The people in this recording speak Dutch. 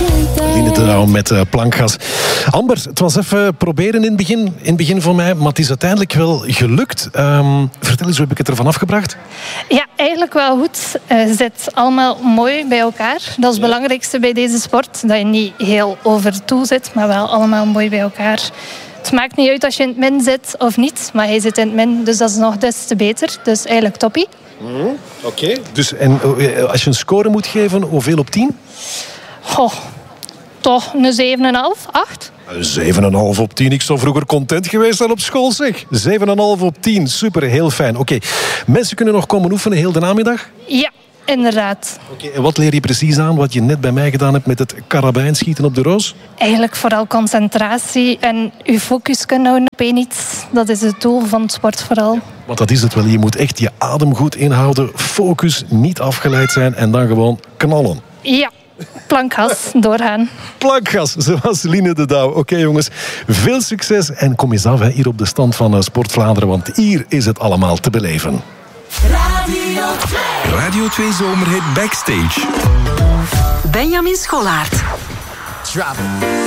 Line de Douw met plankgas. Amber, het was even proberen in het begin voor mij, maar het is uiteindelijk wel gelukt. Vertel eens, hoe heb ik het ervan afgebracht? Ja, eigenlijk wel goed. Je zit allemaal mooi bij elkaar. Dat is het belangrijkste bij deze sport. Dat je niet heel over toe zit, maar wel allemaal mooi bij elkaar. Het maakt niet uit als je in het min zit of niet, maar hij zit in het min, dus dat is nog des te beter. Dus eigenlijk toppie. Oké. Dus en als je een score moet geven, hoeveel op 10? Goh, toch een 7,5, 8. 7,5 op 10. Ik zou vroeger content geweest zijn op school, zeg. 7,5 op 10. Super, heel fijn. Oké. Mensen kunnen nog komen oefenen heel de namiddag? Ja, inderdaad. Oké. En wat leer je precies aan wat je net bij mij gedaan hebt met het karabijnschieten op de roos? Eigenlijk vooral concentratie en je focus kunnen houden op één iets. Dat is het doel van het sport vooral. Want dat is het wel. Je moet echt je adem goed inhouden, focus, niet afgeleid zijn en dan gewoon knallen. Ja. Plankgas, doorgaan. Plankgas, zoals Line de Douw. Oké, jongens, veel succes en kom eens af hier op de stand van Sport Vlaanderen, want hier is het allemaal te beleven. Radio 2 Zomerhit Backstage. Benjamin Scholaert. Travel.